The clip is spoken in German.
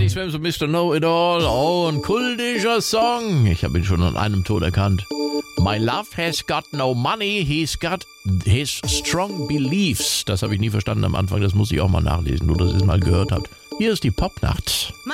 Johnny Swims und Mr. Know-It-All. Oh, ein kultischer Song. Ich habe ihn schon an einem Ton erkannt. My love has got no money, he's got his strong beliefs. Das habe ich nie verstanden am Anfang, das muss ich auch mal nachlesen, nur dass ihr es mal gehört habt. Hier ist die Popnacht.